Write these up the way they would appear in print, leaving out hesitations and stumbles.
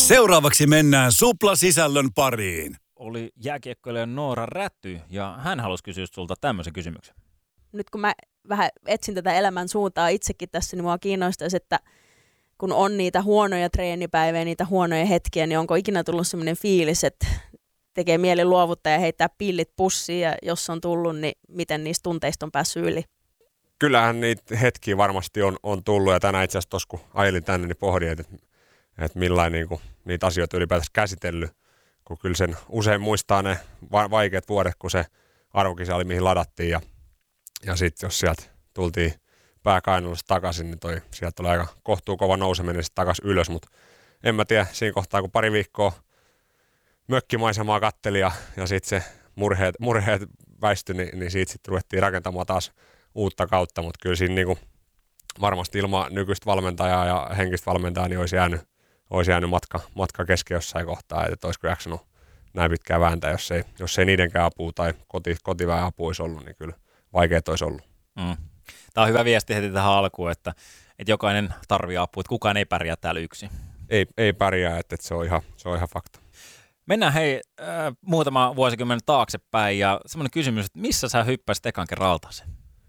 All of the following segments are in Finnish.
Seuraavaksi mennään Supla-sisällön pariin. Oli jääkiekkoilija Noora Räty ja hän halusi kysyä sulta tämmöisen kysymyksen. Nyt kun mä vähän etsin tätä elämän suuntaa itsekin tässä, niin mua kiinnostaisi, että kun on niitä huonoja treenipäiviä, niitä huonoja hetkiä, niin onko ikinä tullut sellainen fiilis, että tekee mieli luovuttaa ja heittää pillit pussiin, ja jos on tullut, niin miten niistä tunteista on päässyt yli? Kyllähän niitä hetkiä varmasti on tullut, ja tänään itse asiassa tuossa kun ajelin tänne, niin pohdin, että millainen niin niitä asioita ylipäätänsä käsitellyt, kun kyllä sen usein muistaa ne vaikeat vuodet, kun se arvokisa oli mihin ladattiin, ja sitten jos sieltä tultiin pääkainalosta takaisin, niin sieltä oli aika kohtuukova nouseminen sitten takaisin ylös, mutta en mä tiedä, siinä kohtaa kun pari viikkoa mökkimaisemaa katteli ja sitten se murheet väistyi, niin siitä sitten ruvettiin rakentamaan taas uutta kautta, mutta kyllä siinä niinku varmasti ilman nykyistä valmentajaa ja henkistä valmentajaa niin olisi jäänyt matka kesken jossain kohtaa, että olisiko jaksanut näin pitkään vääntää, jos ei niidenkään apua tai kotiväen apua olisi ollut, niin kyllä vaikeat olisi ollut. Tämä on hyvä viesti heti tähän alkuun, että jokainen tarvitsee apua, että kukaan ei pärjää täällä yksin. Ei pärjää, että se on ihan fakta. Mennään muutama vuosikymmen taaksepäin ja semmoinen kysymys, että missä sä hyppäsit ekan kerran altaaseen?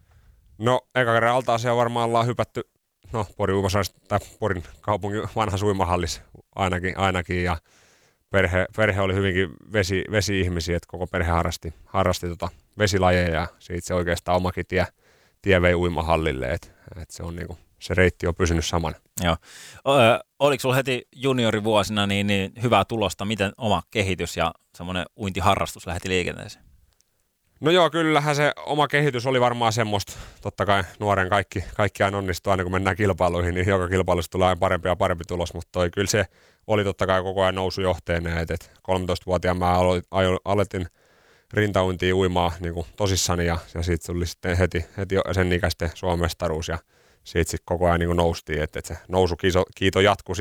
No ekan kerran altaaseen varmaan ollaan hypätty Porin uimasalissa tai Porin kaupungin vanhassa uimahallissa ainakin ja perhe oli hyvinkin vesi-ihmisiä, että koko perhe harrasti vesilajeja ja siitä se oikeastaan omakin tie vei uimahallille, että se on niinku, se reitti on pysynyt samana. Joo. Oliko sulla heti juniorivuosina niin hyvää tulosta, miten oma kehitys ja semmoinen uintiharrastus lähti liikenteeseen? No joo, kyllähän se oma kehitys oli varmaan semmoista, totta kai nuoren kaikki aina onnistuu aina kun mennään kilpailuihin, niin joka kilpailussa tulee aina parempi ja parempi tulos, mutta kyllä se oli totta kai koko ajan nousujohteinen, että 13-vuotiaan mä aloitin rintauintia uimaa niin kuin tosissani ja siitä tuli sitten heti sen ikäisten Suomen mestaruus ja siitä sitten koko ajan niin kuin noustiin, että se nousukiito jatkui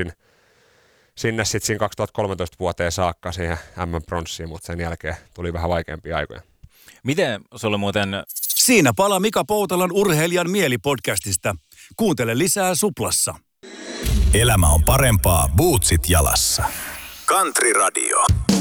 sinne sitten siinä 2013 vuoteen saakka siihen M-pronssiin, mutta sen jälkeen tuli vähän vaikeampia aikoja. Miten sulla muuten... Siinä palaa Mika Poutalan Urheilijan mieli-podcastista. Kuuntele lisää Suplassa. Elämä on parempaa bootsit jalassa. Country Radio.